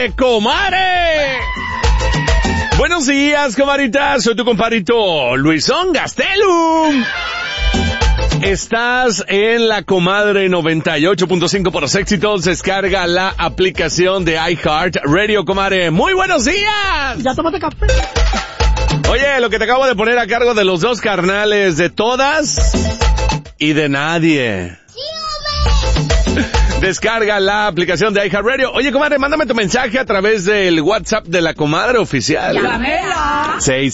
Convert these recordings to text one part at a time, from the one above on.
de Comare. Buenos días, comaritas. Soy tu compadrito Luisón Gastelum. Estás en la Comadre 98.5 por los éxitos. Descarga la aplicación de iHeart Radio, comadre. Muy buenos días. Ya tómate café. Oye, lo que te acabo de poner a cargo de los dos carnales, de todas y de nadie. Descarga la aplicación de iHeartRadio. Oye, comadre, mándame tu mensaje a través del WhatsApp de la Comadre Oficial. ¡Llámela!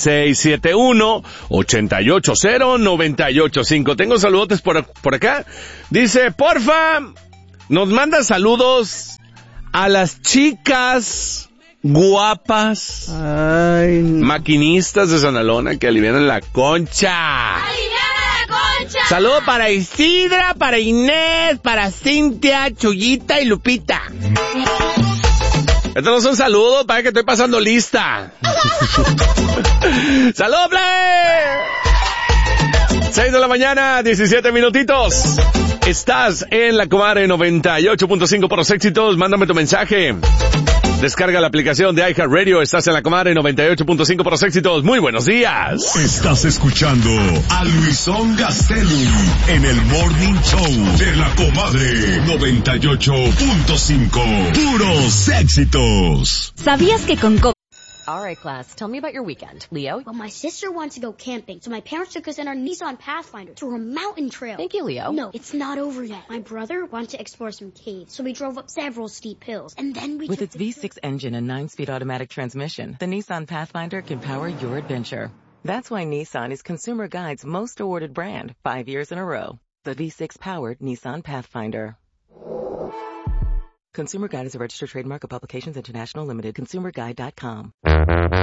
6671-880-985. Tengo saludotes por acá. Dice, porfa, nos manda saludos a las chicas guapas, maquinistas de Sanalona que alivianan la concha. Saludo para Isidra, para Inés, para Cintia, Chuyita y Lupita. Estos no son saludos, para que estoy pasando lista. ¡Saludos, plebe! 6 de la mañana, 17 minutitos. Estás en la Comadre 98.5 por los éxitos. Mándame tu mensaje. Descarga la aplicación de iHeartRadio. Estás en la Comadre 98.5 por los éxitos. Muy buenos días. Estás escuchando a Luisón Gastelum en el Morning Show de la Comadre 98.5. Puros éxitos. ¿Sabías que con All right, class, tell me about your weekend. Leo? Well, my sister wants to go camping, so my parents took us in our Nissan Pathfinder to a mountain trail. Thank you, Leo. No, it's not over yet. My brother wanted to explore some caves, so we drove up several steep hills, and then we With its V6 engine and 9-speed automatic transmission, the Nissan Pathfinder can power your adventure. That's why Nissan is Consumer Guide's most awarded brand 5 years in a row. The V6-powered Nissan Pathfinder. Consumer Guide is a registered trademark of Publications International Limited. ConsumerGuide.com.